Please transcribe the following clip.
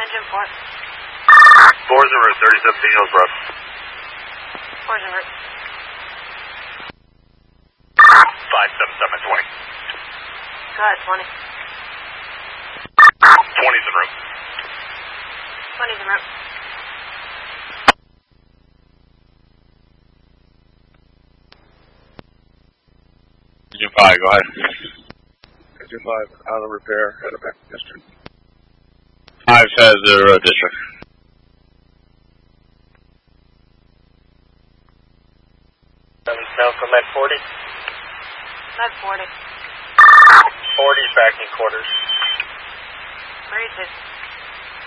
Engine 4. 4's en route, 3017 Hillsborough. 4's en route. 57720. Go ahead, 20. 20's en route. 20's en route. Engine 5, go ahead. Engine 5, out of repair, headed back to district. 5 says the road district. Now from Med 40. Med 40. 40's back in quarters. Where is it?